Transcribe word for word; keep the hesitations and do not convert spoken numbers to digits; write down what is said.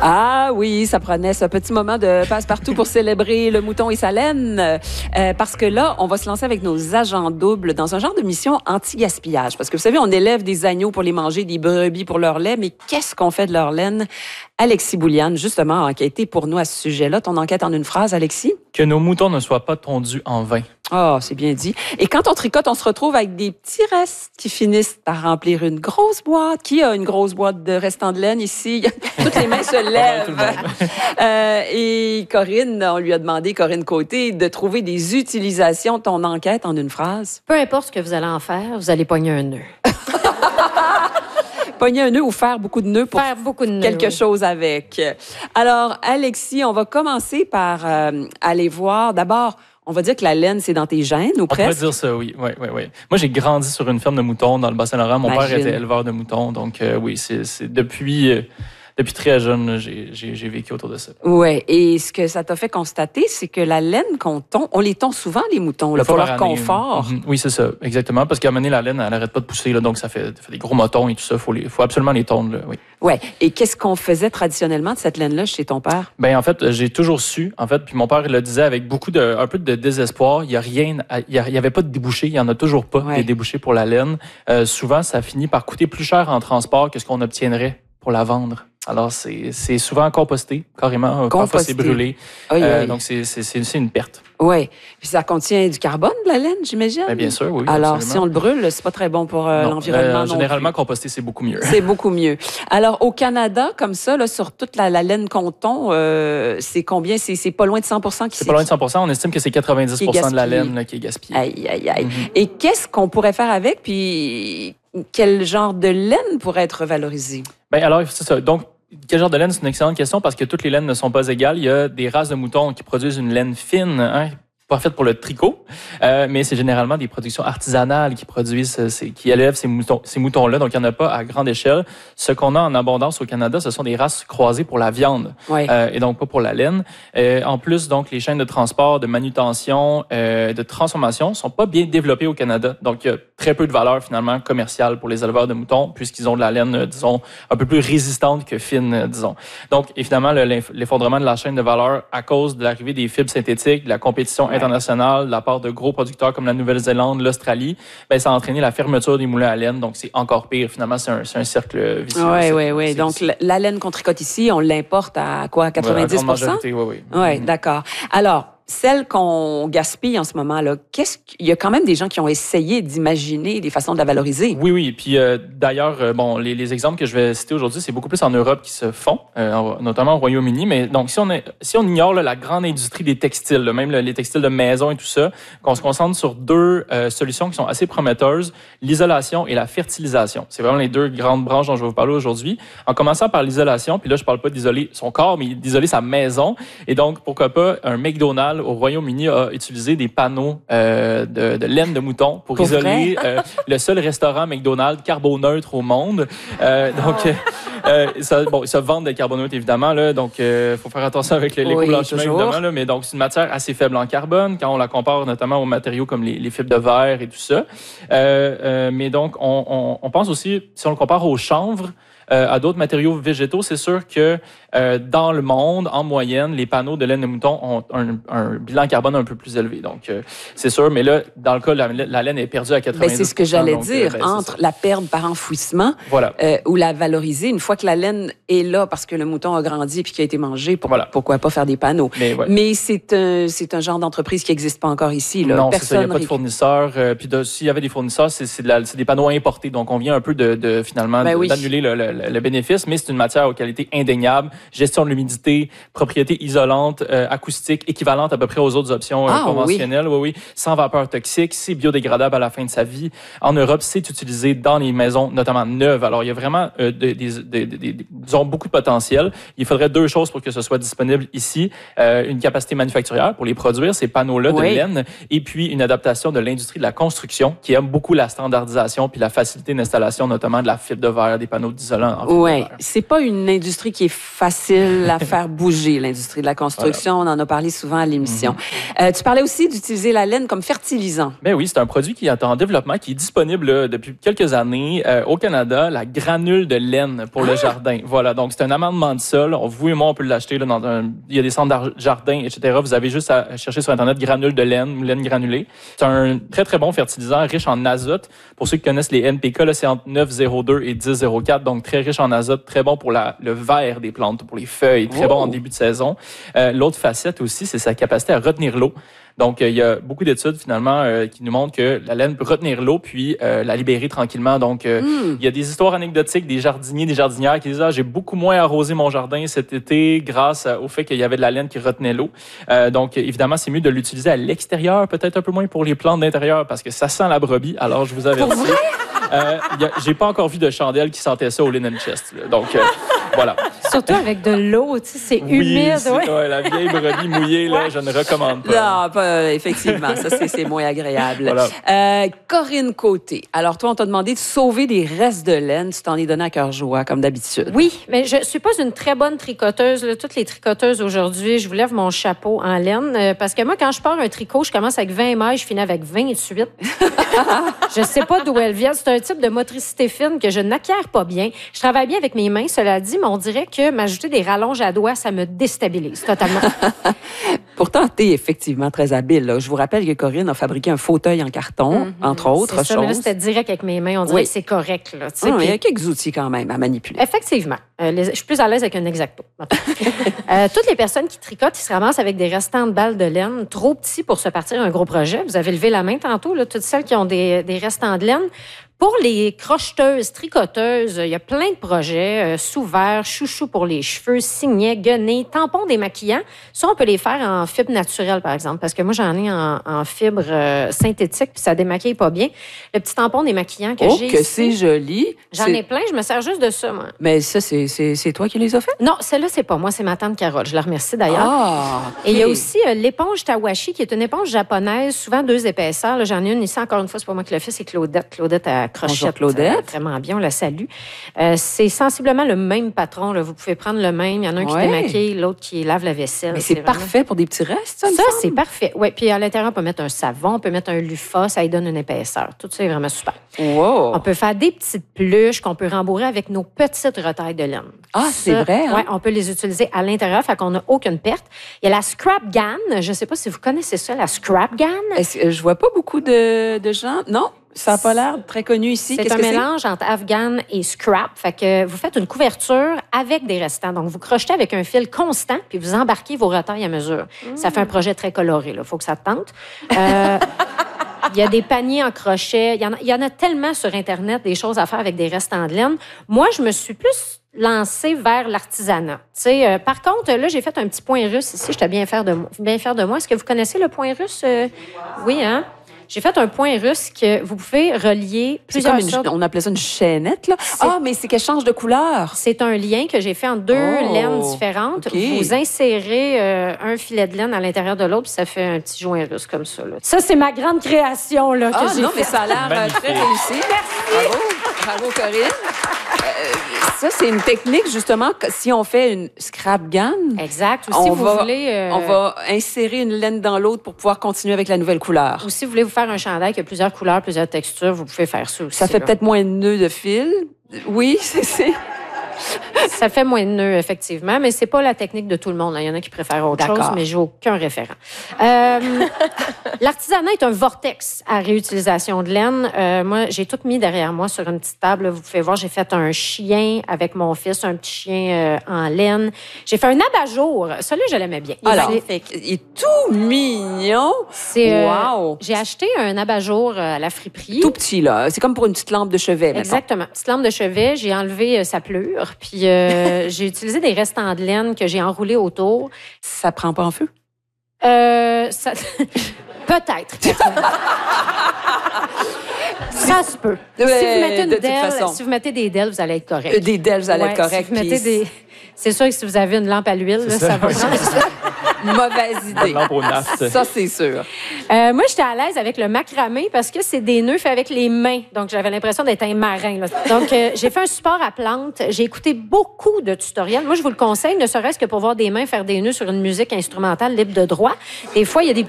Ah oui, ça prenait ce petit moment de passe-partout pour célébrer le mouton et sa laine. Euh, parce que là, on va se lancer avec nos agents doubles dans un genre de mission anti-gaspillage. Parce que vous savez, on élève des agneaux pour les manger, des brebis pour leur lait, mais qu'est-ce qu'on fait de leur laine? Alexis Bouliane, justement, a enquêté pour nous à ce sujet-là. Ton enquête en une phrase, Alexis? Que nos moutons ne soient pas tondus en vin. Ah, oh, c'est bien dit. Et quand on tricote, on se retrouve avec des petits restes qui finissent par remplir une grosse boîte. Qui a une grosse boîte de restants de laine ici? Toutes les mains se lèvent. euh, et Corinne, on lui a demandé, Corinne Côté, de trouver des utilisations de ton enquête en une phrase. Peu importe ce que vous allez en faire, vous allez pogner un nœud. Pogner un nœud ou faire beaucoup de nœuds pour faire beaucoup de nœuds, quelque oui. chose avec. Alors, Alexis, on va commencer par euh, aller voir d'abord. On va dire que la laine, c'est dans tes gènes, ou on presque? On pourrait dire ça, oui. oui, oui, oui. Moi, j'ai grandi sur une ferme de moutons dans le Bas-Saint-Laurent. Mon Imagine. père était éleveur de moutons. Donc, euh, oui, c'est, c'est depuis, euh, depuis très jeune, là, j'ai, j'ai, j'ai vécu autour de ça. Oui. Et ce que ça t'a fait constater, c'est que la laine qu'on tond, on les tond souvent, les moutons, là, pour leur année, confort. Mm-hmm. Oui, c'est ça, exactement. Parce qu'à un moment donné, la laine, elle n'arrête pas de pousser. Là, donc, ça fait, ça fait des gros motons et tout ça. Il faut, faut absolument les tondre, là, oui. Oui. Et qu'est-ce qu'on faisait traditionnellement de cette laine-là chez ton père? Ben en fait, j'ai toujours su, en fait, puis mon père le disait avec beaucoup de, un peu de désespoir, il y a rien, il y, a, il y avait pas de débouchés, il y en a toujours pas ouais. des débouchés pour la laine. Euh, souvent, ça finit par coûter plus cher en transport que ce qu'on obtiendrait pour la vendre. Alors, c'est, c'est souvent composté, carrément. Composté. Parfois, c'est brûlé. Oui, euh, oui. Donc, c'est, c'est, c'est, c'est une perte. Oui. Puis ça contient du carbone, de la laine, j'imagine? Ben, bien sûr, oui. Alors, absolument. si on le brûle, c'est pas très bon pour euh, non, l'environnement euh, non généralement, plus. composté, c'est beaucoup mieux. C'est beaucoup mieux. Alors, au Canada, comme ça, là, sur toute la, la laine qu'on tond, euh, c'est combien? C'est, c'est pas loin de cent pour cent qui C'est pas loin de cent pour cent. On estime que c'est quatre-vingt-dix pour cent de la laine là, qui est gaspillée. Aïe, aïe, aïe. Mm-hmm. Et qu'est-ce qu'on pourrait faire avec? Puis, quel genre de laine pourrait être valorisé? Ben alors, c'est ça. Donc, quel genre de laine? C'est une excellente question parce que toutes les laines ne sont pas égales. Il y a des races de moutons qui produisent une laine fine, hein, pas faite pour le tricot, euh, mais c'est généralement des productions artisanales qui produisent, ces, qui élèvent ces moutons, ces moutons-là. Donc, il n'y en a pas à grande échelle. Ce qu'on a en abondance au Canada, ce sont des races croisées pour la viande, oui. euh, et donc pas pour la laine. Euh, en plus, donc, les chaînes de transport, de manutention, euh, de transformation sont pas bien développées au Canada. Donc, il y a très peu de valeur finalement commerciale pour les éleveurs de moutons, puisqu'ils ont de la laine, euh, disons, un peu plus résistante que fine, euh, disons. Donc, évidemment, le, l'effondrement de la chaîne de valeur à cause de l'arrivée des fibres synthétiques, de la compétition ouais. internationale, de la part de gros producteurs comme la Nouvelle-Zélande, l'Australie, ben, ça a entraîné la fermeture des moulins à laine. Donc, c'est encore pire. Finalement, c'est un, c'est un cercle vicieux. Oui, oui, oui. Donc, la, la laine qu'on tricote ici, on l'importe à quoi? quatre-vingt-dix pour cent? Oui, oui. Oui, mm-hmm. D'accord. Alors, celle qu'on gaspille en ce moment-là, qu'est-ce qu'il y a quand même des gens qui ont essayé d'imaginer des façons de la valoriser. Oui, oui. Puis euh, d'ailleurs, euh, bon, les, les exemples que je vais citer aujourd'hui, c'est beaucoup plus en Europe qui se font, euh, notamment au Royaume-Uni. Mais donc, si on est, si on ignore là, la grande industrie des textiles, là, même là, les textiles de maison et tout ça, qu'on se concentre sur deux euh, solutions qui sont assez prometteuses, l'isolation et la fertilisation. C'est vraiment les deux grandes branches dont je vais vous parler aujourd'hui. En commençant par l'isolation, puis là, je parle pas d'isoler son corps, mais d'isoler sa maison. Et donc, pourquoi pas un McDonald's au Royaume-Uni a utilisé des panneaux euh, de, de laine de mouton pour, pour isoler euh, le seul restaurant McDonald's carboneutre au monde. Euh, donc, euh, ça, bon, ils se vendent des carboneutres, évidemment, là, donc il euh, faut faire attention avec l'éco-blanchiment, oui, évidemment. Là, mais donc, c'est une matière assez faible en carbone quand on la compare notamment aux matériaux comme les, les fibres de verre et tout ça. Euh, euh, mais donc, on, on, on pense aussi, si on le compare au chanvre, Euh, à d'autres matériaux végétaux, c'est sûr que euh, dans le monde, en moyenne, les panneaux de laine de mouton ont un, un bilan carbone un peu plus élevé. Donc, euh, c'est sûr, mais là, dans le cas, la, la laine est perdue à quatre-vingt-dix pour cent. Ben, c'est ce que j'allais donc, dire, euh, ben, entre la perte par enfouissement voilà. euh, ou la valoriser. Une fois que la laine est là parce que le mouton a grandi et qu'il a été mangé, pour, voilà. pourquoi pas faire des panneaux? Mais, ouais. mais c'est, un, c'est un genre d'entreprise qui n'existe pas encore ici. Là. Non, Personne c'est ça, il n'y a pas de fournisseurs. Euh, puis de, s'il y avait des fournisseurs, c'est, c'est, de la, c'est des panneaux importés. Donc, on vient un peu de, de finalement ben de, oui. d'annuler le, le, le, le bénéfice, mais c'est une matière aux qualités indéniables, gestion de l'humidité, propriétés isolantes, euh, acoustiques, équivalentes à peu près aux autres options euh, ah, conventionnelles. Oui. oui, oui, sans vapeur toxique, c'est biodégradable à la fin de sa vie. En Europe, c'est utilisé dans les maisons, notamment neuves. Alors, il y a vraiment euh, des, des, des, des, des, disons, beaucoup de potentiel. Il faudrait deux choses pour que ce soit disponible ici. Euh, une capacité manufacturière pour les produire, ces panneaux-là oui. de laine, et puis une adaptation de l'industrie de la construction qui aime beaucoup la standardisation puis la facilité d'installation, notamment de la fibre de verre, des panneaux d'isolant en fibre ouais. de verre. C'est pas une industrie qui est facile à faire bouger, l'industrie de la construction. Voilà. On en a parlé souvent à l'émission. Mm-hmm. Euh, tu parlais aussi d'utiliser la laine comme fertilisant. Ben oui, c'est un produit qui est en développement, qui est disponible là, depuis quelques années euh, au Canada, la granule de laine pour ah! le jardin. Voilà, donc c'est un amendement de sol. Vous et moi, on peut l'acheter là, dans un... Il y a des centres de jardin, et cetera. Vous avez juste à chercher sur Internet granule de laine ou laine granulée. C'est un très, très bon fertilisant, riche en azote. Pour ceux qui connaissent les N P K, là, c'est entre neuf virgule zéro deux et dix virgule zéro quatre, donc très riche en azote, très bon pour la, le vert des plantes, pour les feuilles, très oh. bon en début de saison. Euh, l'autre facette aussi, c'est sa capacité à retenir l'eau. Donc, euh, il y a beaucoup d'études, finalement, euh, qui nous montrent que la laine peut retenir l'eau puis euh, la libérer tranquillement. Donc, euh, mm. il y a des histoires anecdotiques des jardiniers, des jardinières qui disent « Ah, j'ai beaucoup moins arrosé mon jardin cet été grâce au fait qu'il y avait de la laine qui retenait l'eau. Euh, » Donc, évidemment, c'est mieux de l'utiliser à l'extérieur, peut-être un peu moins pour les plantes d'intérieur, parce que ça sent la brebis. Alors, je vous avertis. Pour vrai? Euh, y a, j'ai pas encore vu de chandelle qui sentait ça au linen chest. Là. Donc, euh, voilà. Surtout avec de l'eau, tu sais, c'est oui, humide. C'est, ouais. Ouais, la vieille brebis mouillée, là, ouais. je ne recommande pas. Non, pas, effectivement, ça, c'est, c'est moins agréable. Voilà. Euh, Corinne Côté, alors toi, on t'a demandé de sauver des restes de laine. Tu t'en es donné à cœur joie, comme d'habitude. Oui, mais je suis pas une très bonne tricoteuse. Là. Toutes les tricoteuses aujourd'hui, je vous lève mon chapeau en laine. Euh, parce que moi, quand je pars un tricot, je commence avec vingt mailles, je finis avec vingt-huit. Je sais pas d'où elles viennent. C'est un type de motricité fine que je n'acquiers pas bien. Je travaille bien avec mes mains, cela dit, mais on dirait que m'ajouter des rallonges à doigts, ça me déstabilise totalement. Pourtant, tu es effectivement très habile. Là. Je vous rappelle que Corinne a fabriqué un fauteuil en carton, mm-hmm. entre autres c'est ça, choses. Mais là, c'était direct avec mes mains. On dirait oui. que c'est correct. Là, ah, puis... Il y a quelques outils quand même à manipuler. Effectivement. Euh, les... Je suis plus à l'aise avec un X-Acto. euh, toutes les personnes qui tricotent, ils se ramassent avec des restants de balles de laine trop petits pour se partir un gros projet. Vous avez levé la main tantôt, là, toutes celles qui ont des, des restants de laine. Pour les crocheteuses, tricoteuses, il y a plein de projets, euh, sous-verre, chouchou pour les cheveux, signets, guenilles, tampons démaquillants. Ça, on peut les faire en fibre naturelle, par exemple, parce que moi, j'en ai en, en fibre euh, synthétique, puis ça démaquille pas bien. Le petit tampon démaquillant que oh, j'ai que ici, c'est joli. J'en c'est... ai plein, je me sers juste de ça, moi. Mais ça, c'est, c'est, c'est toi qui les as fait? Non, celle-là, c'est pas moi, c'est ma tante Carole. Je la remercie d'ailleurs. Ah, okay. Et il y a aussi euh, l'éponge Tawashi, qui est une éponge japonaise, souvent deux épaisseurs. Là, j'en ai une ici, encore une fois, c'est pas moi qui l'ai fait, c'est Claudette. Claudette à crochette. Bonjour, Claudette. Vraiment bien, on la salue. Euh, c'est sensiblement le même patron. Là. Vous pouvez prendre le même. Il y en a un qui ouais. démaquille, l'autre qui lave la vaisselle. Mais c'est, c'est parfait vraiment... pour des petits restes, ça, Ça, c'est parfait. Oui, puis à l'intérieur, on peut mettre un savon, on peut mettre un loofah, ça lui donne une épaisseur. Tout ça est vraiment super. Wow. On peut faire des petites peluches qu'on peut rembourrer avec nos petites retailles de laine. Ah, ça, c'est vrai? Hein? Oui, on peut les utiliser à l'intérieur, fait qu'on n'a aucune perte. Il y a la scrap gun. Je ne sais pas si vous connaissez ça, la scrap gun. Est-ce que je vois pas beaucoup de, de gens. Non? Ça n'a pas l'air très connu ici. C'est Qu'est-ce un que mélange c'est? entre afghan et scrap. Fait que vous faites une couverture avec des restants. Donc, vous crochetez avec un fil constant, puis vous embarquez vos retailles à mesure. Mmh. Ça fait un projet très coloré. Il faut que ça te tente. Euh, il y a des paniers en crochet. Il y, en a, il y en a tellement sur Internet des choses à faire avec des restants de laine. Moi, je me suis plus lancée vers l'artisanat. Tu sais, euh, par contre, là, j'ai fait un petit point russe ici. J'étais bien fière de moi. Bien fière de moi. Est-ce que vous connaissez le point russe? Euh, oui, hein? J'ai fait un point russe que vous pouvez relier plusieurs c'est comme une, on appelait ça une chaînette, là. C'est, ah, mais c'est qu'elle change de couleur. C'est un lien que j'ai fait en deux oh, laines différentes. Okay. Vous insérez euh, un filet de laine à l'intérieur de l'autre, puis ça fait un petit joint russe comme ça. Là. Ça, c'est ma grande création là, que ah, j'ai non, fait. mais ça a l'air euh, très réussi. Merci. Bravo, bravo Corinne. Euh, ça, c'est une technique, justement, si on fait une scrap gun. Exact. Ou si on vous va, voulez... Euh... On va insérer une laine dans l'autre pour pouvoir continuer avec la nouvelle couleur. Ou si vous voulez vous faire un chandail qui a plusieurs couleurs, plusieurs textures, vous pouvez faire ça aussi. Ça fait là. peut-être moins de nœuds de fil. Oui, c'est... c'est... Ça fait moins de nœuds, effectivement, mais c'est pas la technique de tout le monde. Il y en a qui préfèrent autre D'accord. chose, mais j'ai aucun référent. Euh, l'artisanat est un vortex à réutilisation de laine. Euh, moi, j'ai tout mis derrière moi sur une petite table. Vous pouvez voir, j'ai fait un chien avec mon fils, un petit chien euh, en laine. J'ai fait un abat-jour. Celui-là, je l'aimais bien. Il, Alors, est, il est tout mignon. C'est, euh, wow. J'ai acheté un abat-jour à la friperie. Tout petit, là. C'est comme pour une petite lampe de chevet, exactement. Mettons. Petite lampe de chevet. J'ai enlevé euh, sa pleure. Puis euh, j'ai utilisé des restants de laine que j'ai enroulés autour. Ça prend pas en feu? Euh, ça... Peut-être. Si Ça se peut. Ouais, si, vous mettez une de toute delle, façon. si vous mettez des delles, vous allez être correct. Euh, Des delles, vous allez être Ouais, correct. si vous mettez puis des... C'est sûr que si vous avez une lampe à l'huile, là, ça, ça va oui. prendre. Mauvaise idée. Une lampe au naft. Ça, c'est sûr. Euh, moi, j'étais à l'aise avec le macramé parce que c'est des nœuds faits avec les mains. Donc, j'avais l'impression d'être un marin. Là. Donc, euh, j'ai fait un support à plantes. J'ai écouté beaucoup de tutoriels. Moi, je vous le conseille, ne serait-ce que pour voir des mains faire des nœuds sur une musique instrumentale libre de droit. Des fois, il y a des